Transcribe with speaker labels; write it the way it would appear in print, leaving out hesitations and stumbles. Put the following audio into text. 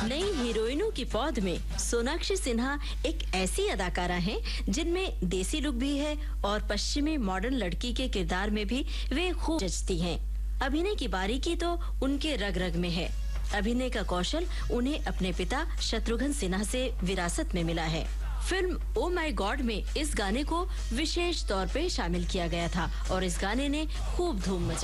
Speaker 1: नई हीरोइनों की पौध में सोनाक्षी सिन्हा एक ऐसी अदाकारा हैं जिनमें देसी लुक भी है और पश्चिमी मॉडर्न लड़की के किरदार में भी वे खूब जचती हैं। अभिनय की बारीकी तो उनके रग-रग में है। अभिनय का कौशल उन्हें अपने पिता शत्रुघ्न सिन्हा से विरासत में मिला है। फिल्म ओ माय गॉड में इस गाने को विशेष तौर पे शामिल किया गया था और इस गाने ने खूब धूम मचाई।